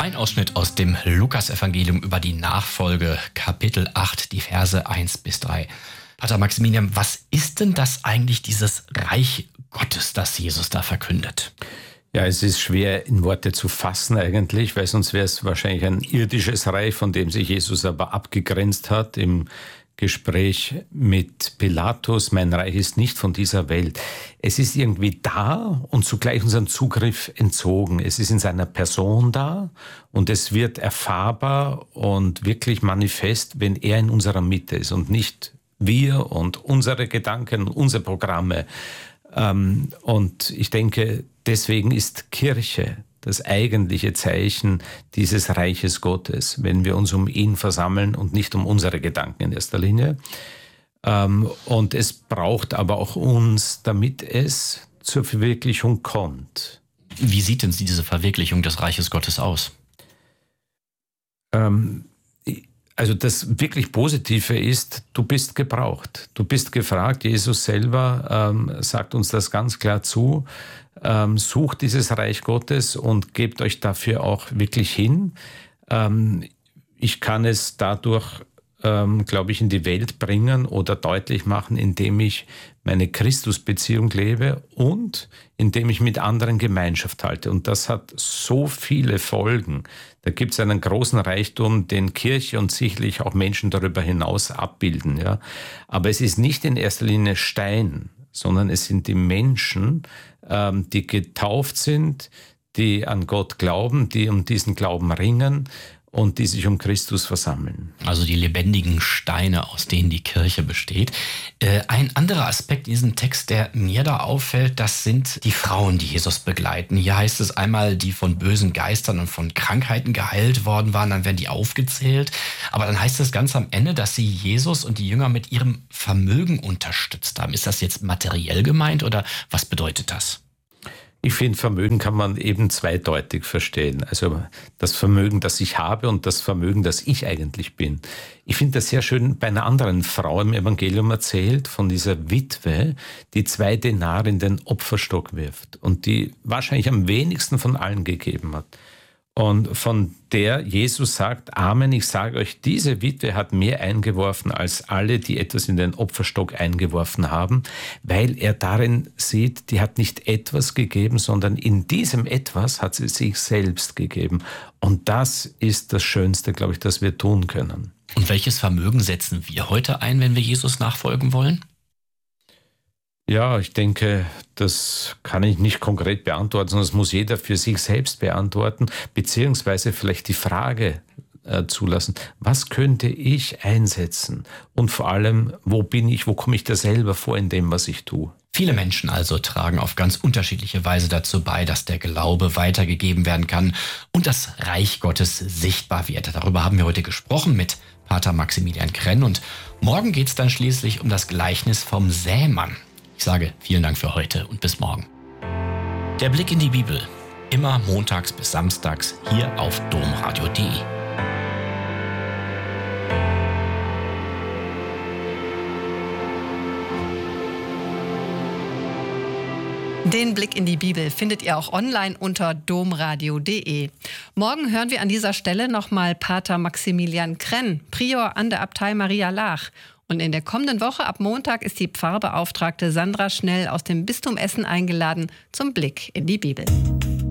Ein Ausschnitt aus dem Lukasevangelium über die Nachfolge, Kapitel 8, die Verse 1-3. Pater Maximilian, was ist denn das eigentlich, dieses Reich Gottes, das Jesus da verkündet? Ja, es ist schwer in Worte zu fassen eigentlich, weil sonst wäre es wahrscheinlich ein irdisches Reich, von dem sich Jesus aber abgegrenzt hat im Gespräch mit Pilatus. Mein Reich ist nicht von dieser Welt. Es ist irgendwie da und zugleich unseren Zugriff entzogen. Es ist in seiner Person da und es wird erfahrbar und wirklich manifest, wenn er in unserer Mitte ist und nicht wir und unsere Gedanken, unsere Programme. Und ich denke, deswegen ist Kirche das eigentliche Zeichen dieses Reiches Gottes, wenn wir uns um ihn versammeln und nicht um unsere Gedanken in erster Linie. Und es braucht aber auch uns, damit es zur Verwirklichung kommt. Wie sieht denn diese Verwirklichung des Reiches Gottes aus? Also das wirklich Positive ist, du bist gebraucht. Du bist gefragt. Jesus selber sagt uns das ganz klar zu. Sucht dieses Reich Gottes und gebt euch dafür auch wirklich hin. Ich kann es dadurch, glaube ich, in die Welt bringen oder deutlich machen, indem ich meine Christusbeziehung lebe und indem ich mit anderen Gemeinschaft halte. Und das hat so viele Folgen. Da gibt es einen großen Reichtum, den Kirche und sicherlich auch Menschen darüber hinaus abbilden. Ja. Aber es ist nicht in erster Linie Stein, sondern es sind die Menschen, die getauft sind, die an Gott glauben, die um diesen Glauben ringen und die sich um Christus versammeln. Also die lebendigen Steine, aus denen die Kirche besteht. Ein anderer Aspekt in diesem Text, der mir da auffällt, das sind die Frauen, die Jesus begleiten. Hier heißt es einmal, die von bösen Geistern und von Krankheiten geheilt worden waren, dann werden die aufgezählt. Aber dann heißt es ganz am Ende, dass sie Jesus und die Jünger mit ihrem Vermögen unterstützt haben. Ist das jetzt materiell gemeint oder was bedeutet das? Ich finde, Vermögen kann man eben zweideutig verstehen. Also das Vermögen, das ich habe und das Vermögen, das ich eigentlich bin. Ich finde das sehr schön bei einer anderen Frau im Evangelium erzählt, von dieser Witwe, die 2 Denare in den Opferstock wirft und die wahrscheinlich am wenigsten von allen gegeben hat. Und von der Jesus sagt, Amen, ich sage euch, diese Witwe hat mehr eingeworfen als alle, die etwas in den Opferstock eingeworfen haben, weil er darin sieht, die hat nicht etwas gegeben, sondern in diesem etwas hat sie sich selbst gegeben. Und das ist das Schönste, glaube ich, das wir tun können. Und welches Vermögen setzen wir heute ein, wenn wir Jesus nachfolgen wollen? Ja, ich denke, das kann ich nicht konkret beantworten, sondern das muss jeder für sich selbst beantworten, beziehungsweise vielleicht die Frage zulassen, was könnte ich einsetzen? Und vor allem, wo bin ich, wo komme ich da selber vor in dem, was ich tue? Viele Menschen also tragen auf ganz unterschiedliche Weise dazu bei, dass der Glaube weitergegeben werden kann und das Reich Gottes sichtbar wird. Darüber haben wir heute gesprochen mit Pater Maximilian Krenn und morgen geht es dann schließlich um das Gleichnis vom Sämann. Ich sage vielen Dank für heute und bis morgen. Der Blick in die Bibel, immer montags bis samstags hier auf domradio.de. Den Blick in die Bibel findet ihr auch online unter domradio.de. Morgen hören wir an dieser Stelle nochmal Pater Maximilian Krenn, Prior an der Abtei Maria Laach. Und in der kommenden Woche ab Montag ist die Pfarrbeauftragte Sandra Schnell aus dem Bistum Essen eingeladen zum Blick in die Bibel.